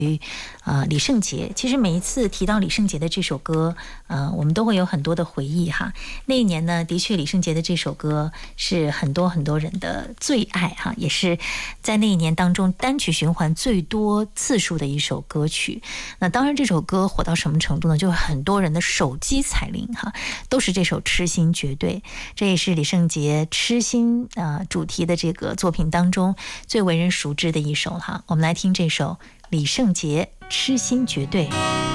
李圣杰。其实每一次提到李圣杰的这首歌，我们都会有很多的回忆哈。那一年呢，的确李圣杰的这首歌是很多很多人的最爱哈，也是在那一年当中单曲循环最多次数的一首歌曲。那当然这首歌火到什么程度呢？就是很多人的手机彩铃哈，都是这首《痴心绝对》。这也是李圣杰痴心主题的这个作品当中最为人熟知的一首哈。我们来听这首李圣杰《痴心绝对》。